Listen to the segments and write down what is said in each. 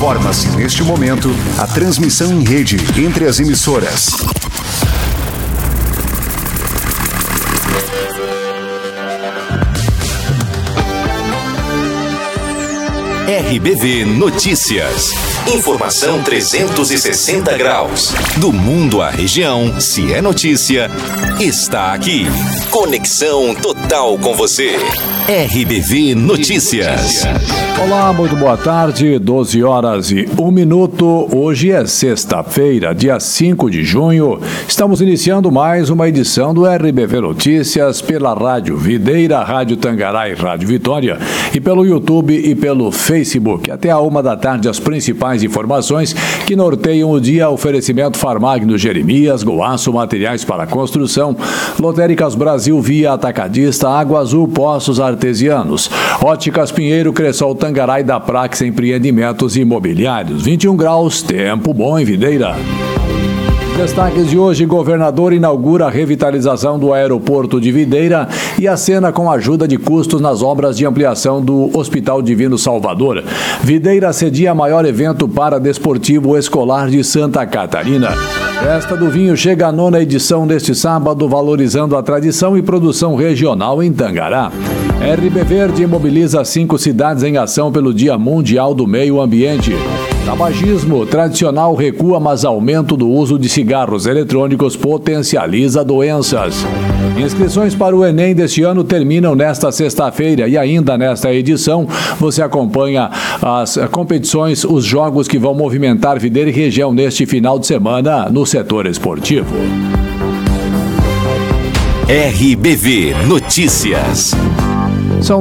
Forma-se neste momento a transmissão em rede entre as emissoras. RBV Notícias. Informação 360 graus. Do mundo à região, se é notícia, está aqui. Conexão total com você. RBV Notícias. Olá, muito boa tarde, 12h01. Hoje é sexta-feira, dia 5 de junho. Estamos iniciando mais uma edição do RBV Notícias pela Rádio Videira, Rádio Tangará e Rádio Vitória, e pelo YouTube e pelo Facebook. Até a 1 da tarde, as principais informações que norteiam o dia. Oferecimento Farmagno Jeremias, Goaço Materiais para Construção, Lotéricas Brasil Via Atacadista, Água Azul Poços Artesianos, Óticas Pinheiro, Cressol Tangará e da Prax Empreendimentos Imobiliários. 21 graus, tempo bom em Videira. Destaques de hoje: governador inaugura a revitalização do aeroporto de Videira e acena com ajuda de custos nas obras de ampliação do Hospital Divino Salvador. Videira cedia maior evento paradesportivo escolar de Santa Catarina. Festa do Vinho chega à 9ª edição deste sábado, valorizando a tradição e produção regional em Tangará. RB Verde mobiliza 5 cidades em ação pelo Dia Mundial do Meio Ambiente. Tabagismo tradicional recua, mas aumento do uso de cigarros eletrônicos potencializa doenças. Inscrições para o Enem deste ano terminam nesta sexta-feira e ainda nesta edição você acompanha as competições, os jogos que vão movimentar Videira e região neste final de semana no setor esportivo. RBV Notícias. São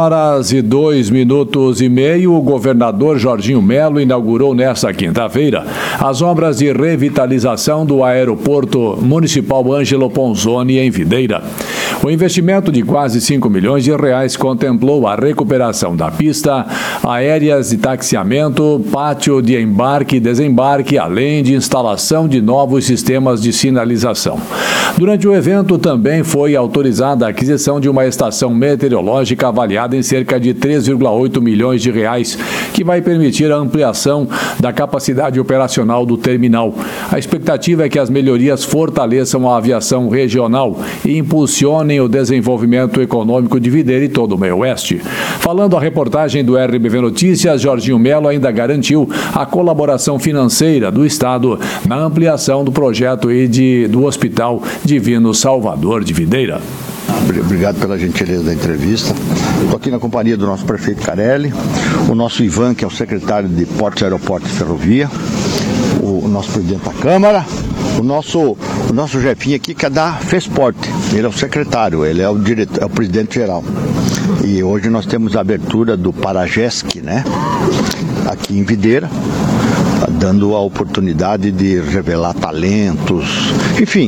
12h02:30. O governador Jorginho Melo inaugurou nesta quinta-feira as obras de revitalização do aeroporto municipal Ângelo Ponzoni em Videira. O investimento de quase 5 milhões de reais contemplou a recuperação da pista, aéreas de taxiamento, pátio de embarque e desembarque, além de instalação de novos sistemas de sinalização. Durante o evento também foi autorizada a aquisição de uma estação meteorológica avaliada em cerca de 3,8 milhões de reais, que vai permitir a ampliação da capacidade operacional do terminal. A expectativa é que as melhorias fortaleçam a aviação regional e impulsionem o desenvolvimento econômico de Videira e todo o meio-oeste. Falando a reportagem do RBV Notícias, Jorginho Melo ainda garantiu a colaboração financeira do Estado na ampliação do projeto do Hospital Divino Salvador de Videira. Obrigado pela gentileza da entrevista. Estou aqui na companhia do nosso prefeito Carelli, o nosso Ivan, que é o secretário de Portos, Aeroportos e Ferrovia, o nosso presidente da Câmara, o nosso chefinho aqui, que é da FESPORT. Ele é o secretário, ele é o diretor, é o presidente geral. E hoje nós temos a abertura do Paragesc, né? Aqui em Videira, dando a oportunidade de revelar talentos, enfim,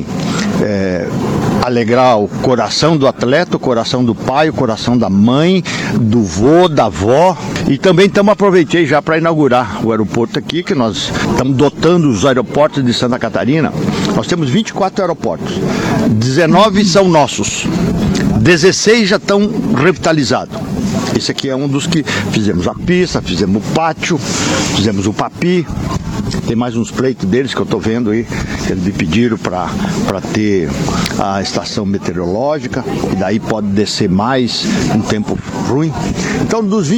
alegrar o coração do atleta, o coração do pai, o coração da mãe, do vô, da avó. E também aproveitei já para inaugurar o aeroporto aqui, que nós estamos dotando os aeroportos de Santa Catarina. Nós temos 24 aeroportos, 19 são nossos, 16 já estão revitalizados. Esse aqui é um dos que fizemos a pista, fizemos o pátio, fizemos o papi. Tem mais uns pleitos deles que eu estou vendo aí, que eles me pediram para ter a estação meteorológica, e daí pode descer mais um tempo ruim. Então, dos